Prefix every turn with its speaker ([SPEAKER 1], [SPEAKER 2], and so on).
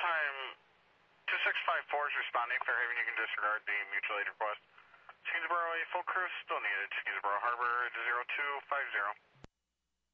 [SPEAKER 1] time 2654 is responding. Fairhaven, you can disregard the mutual aid request. Skenesboro, a full crew still needed. Skenesboro Harbor 0250.